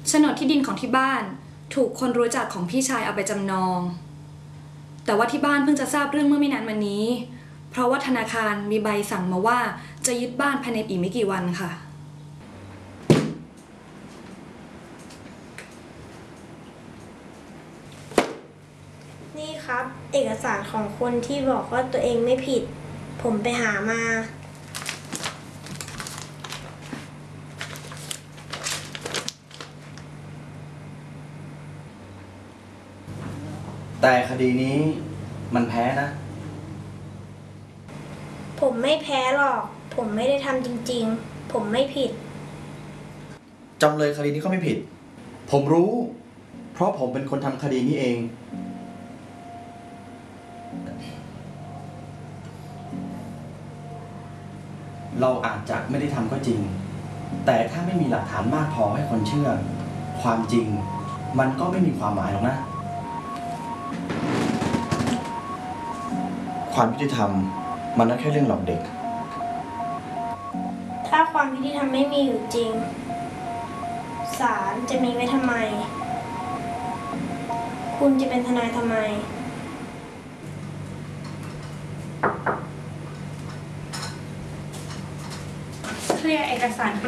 โฉนดที่ดินของที่บ้านถูกคนรู้จักของพี่ชายเอาไปจำนองแต่ว่าที่บ้านเพิ่งจะทราบเรื่องเมื่อไม่นานมานี้เพราะว่าธนาคารมีใบสั่งมาว่าจะยึดบ้านภายในอีกไม่กี่วันค่ะนี่ครับเอกสารของคนที่บอกว่าตัวเองไม่ผิดผมไปหามาแต่คดีนี้มันแพ้นะผมไม่แพ้หรอกผมไม่ได้ทำจริงๆผมไม่ผิดจำเลยคดีนี้ก็ไม่ผิดผมรู้เพราะผมเป็นคนทำคดีนี้เองเราอาจจะไม่ได้ทำก็จริงแต่ถ้าไม่มีหลักฐานมากพอให้คนเชื่อความจริงมันก็ไม่มีความหมายหรอกนะความยุติธรรมมันก็แค่เรื่องหลอกเด็กถ้าความยุติธรรมไม่มีอยู่จริงศาลจะมีไว้ทำไมคุณจะเป็นทนายทำไมเคลียร์เอกสาร